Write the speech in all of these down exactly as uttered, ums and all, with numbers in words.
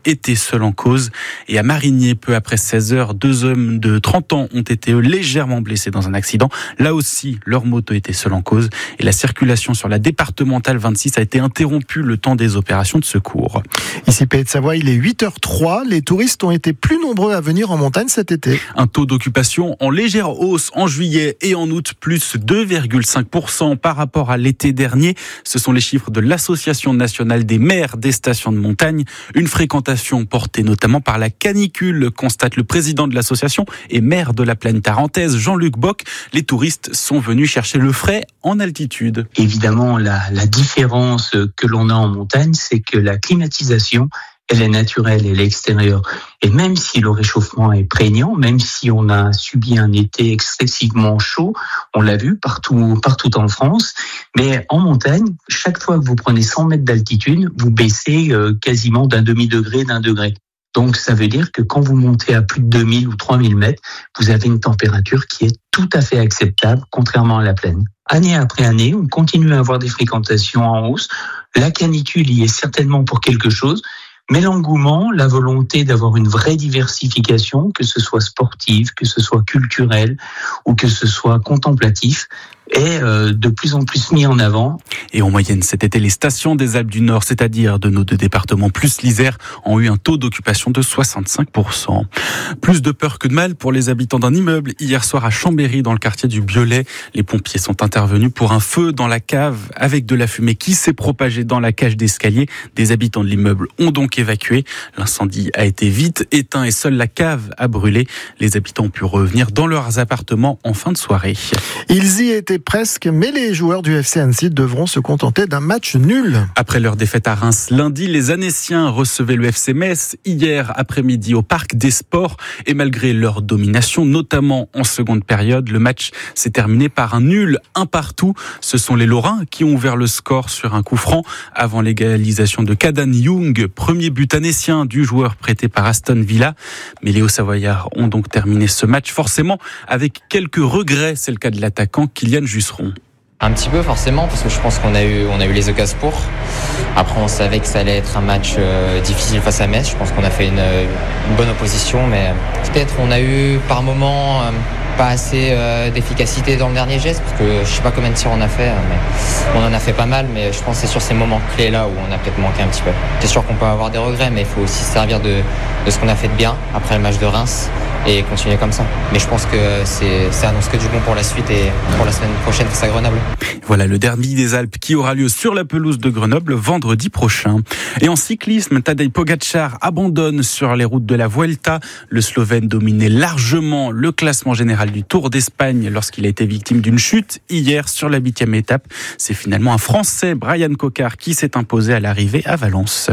étaient seuls en cause. Et à Marigné, peu après seize heures, deux hommes de trente ans ont été légèrement blessés dans un accident. Là aussi, leur moto était seule en cause. Et la circulation sur la départementale vingt-six a été interrompue le temps des opérations de secours. Ici, Pays de Savoie, il est huit heures trois. Les touristes ont été plus nombreux à venir en montagne cet été. Un taux d'occupation en légère hausse en juillet et en août, plus deux virgule cinq pour cent par rapport à l'été dernier. Ce sont les chiffres de l'Association nationale des maires des stations de montagne. Une fréquentation portée notamment par la canicule, constate le président de l'association et maire de la plaine tarentaise, Jean-Luc Bock. Les touristes sont venus chercher le frais en altitude. Évidemment, la, la différence que l'on a en montagne, c'est que la climatisation, elle est naturelle, elle est extérieure. Et même si le réchauffement est prégnant, même si on a subi un été excessivement chaud, on l'a vu partout, partout en France, mais en montagne, chaque fois que vous prenez cent mètres d'altitude, vous baissez euh, quasiment d'un demi-degré, d'un degré. Donc ça veut dire que quand vous montez à plus de deux mille ou trois mille mètres, vous avez une température qui est tout à fait acceptable, contrairement à la plaine. Année après année, on continue à avoir des fréquentations en hausse. La canicule y est certainement pour quelque chose, mais l'engouement, la volonté d'avoir une vraie diversification, que ce soit sportive, que ce soit culturelle ou que ce soit contemplatif, est euh, de plus en plus mis en avant. Et en moyenne, cet été, les stations des Alpes du Nord, c'est-à-dire de nos deux départements plus l'Isère, ont eu un taux d'occupation de soixante-cinq pour cent. Plus de peur que de mal pour les habitants d'un immeuble. Hier soir à Chambéry, dans le quartier du Biolay, les pompiers sont intervenus pour un feu dans la cave avec de la fumée qui s'est propagée dans la cage d'escalier. Des habitants de l'immeuble ont donc évacué. L'incendie a été vite éteint et seule la cave a brûlé. Les habitants ont pu revenir dans leurs appartements en fin de soirée. Ils y étaient presque, mais les joueurs du F C Annecy devront se contenter d'un match nul. Après leur défaite à Reims lundi, les Annéciens recevaient le F C Metz hier après-midi au Parc des Sports. Et malgré leur domination, notamment en seconde période, le match s'est terminé par un nul, un partout. Ce sont les Lorrains qui ont ouvert le score sur un coup franc avant l'égalisation de Kadan Young, premier but annécien du joueur prêté par Aston Villa. Mais les Hauts-Savoyards ont donc terminé ce match forcément avec quelques regrets. C'est le cas de l'attaquant Kylian Jusseron. Un petit peu forcément, parce que je pense qu'on a eu, on a eu les occasions pour. Après, on savait que ça allait être un match euh, difficile face à Metz. Je pense qu'on a fait une, une bonne opposition, mais peut-être on a eu par moments euh, pas assez euh, d'efficacité dans le dernier geste, parce que je sais pas combien de tirs on a fait, mais on en a fait pas mal. Mais je pense que c'est sur ces moments clés là où on a peut-être manqué un petit peu. C'est sûr qu'on peut avoir des regrets, mais il faut aussi se servir de, de ce qu'on a fait de bien après le match de Reims et continuer comme ça. Mais je pense que c'est, ça annonce que du bon pour la suite et pour la semaine prochaine face à Grenoble. Voilà le derby des Alpes qui aura lieu sur la pelouse de Grenoble vendredi prochain. Et en cyclisme, Tadej Pogačar abandonne sur les routes de la Vuelta. Le Slovène dominait largement le classement général du Tour d'Espagne lorsqu'il a été victime d'une chute hier sur la huitième étape. C'est finalement un Français, Brian Cocard, qui s'est imposé à l'arrivée à Valence.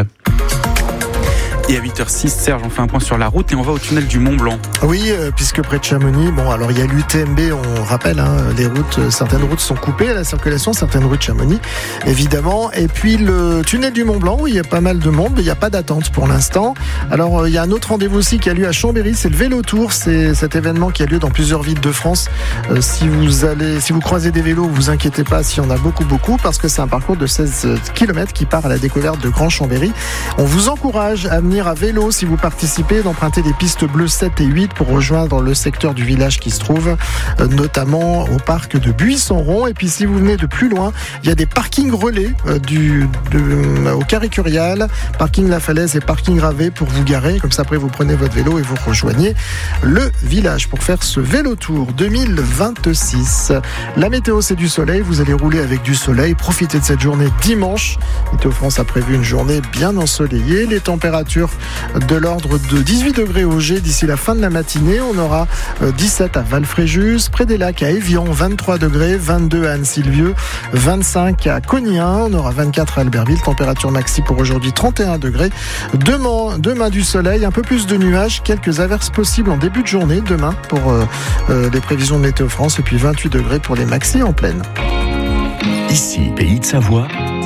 Et à huit heures six, Serge, on fait un point sur la route et on va au tunnel du Mont Blanc. Oui, euh, puisque près de Chamonix, bon, alors il y a l'U T M B, on rappelle, hein, les routes, certaines routes sont coupées à la circulation, certaines routes de Chamonix, évidemment. Et puis le tunnel du Mont Blanc, où il y a pas mal de monde, mais il n'y a pas d'attente pour l'instant. Alors euh, il y a un autre rendez-vous aussi qui a lieu à Chambéry, c'est le Vélo Tour, c'est cet événement qui a lieu dans plusieurs villes de France. Euh, si vous allez, si vous croisez des vélos, vous inquiétez pas s'il y en a beaucoup, beaucoup, parce que c'est un parcours de seize kilomètres qui part à la découverte de Grand Chambéry. On vous encourage à venir à vélo si vous participez, d'emprunter les pistes bleues sept et huit pour rejoindre le secteur du village qui se trouve euh, notamment au parc de Buisson-Rond. Et puis si vous venez de plus loin, il y a des parkings relais euh, du, de, euh, au Carré Curial, parking La Falaise et parking Ravet pour vous garer. Comme ça après vous prenez votre vélo et vous rejoignez le village pour faire ce vélo tour deux mille vingt-six. La météo, c'est du soleil, vous allez rouler avec du soleil, profitez de cette journée dimanche. Météo France a prévu une journée bien ensoleillée, les températures de l'ordre de dix-huit degrés au G d'ici la fin de la matinée. On aura dix-sept à Valfréjus, près des lacs à Évian, vingt-trois degrés, vingt-deux à Anne-Sylvieux, vingt-cinq à Cognin, on aura vingt-quatre à Albertville, température maxi pour aujourd'hui trente et un degrés. Demain, demain du soleil, un peu plus de nuages, quelques averses possibles en début de journée, demain pour euh, euh, les prévisions de Météo France, et puis vingt-huit degrés pour les maxi en pleine. Ici, Pays de Savoie.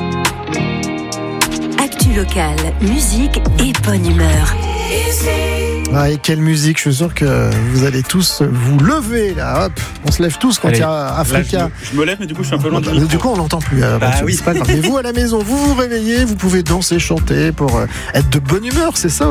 Local, musique et bonne humeur. Ah, et quelle musique, je suis sûr que vous allez tous vous lever là, hop, on se lève tous quand il y a Africa. Là, je, me, je me lève mais du coup je suis un peu loin bah, du micro. Du coup on l'entend plus, euh, bah, bon, oui. C'est pas grave. Mais vous à la maison, vous vous réveillez, vous pouvez danser, chanter pour euh, être de bonne humeur, c'est ça.